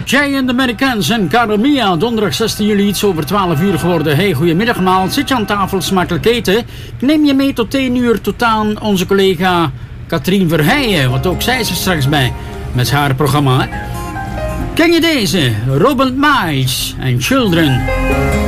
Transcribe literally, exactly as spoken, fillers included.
Jay and the Americans en Caro Mia. Donderdag zestien juli, iets over twaalf uur geworden. Hey, goedemiddag allemaal. Zit je aan tafel, smakelijk eten? Ik neem je mee tot één uur tot aan onze collega Katrien Verheijen. Want ook zij is er straks bij met haar programma. Ken je deze? Robin Miles en Children.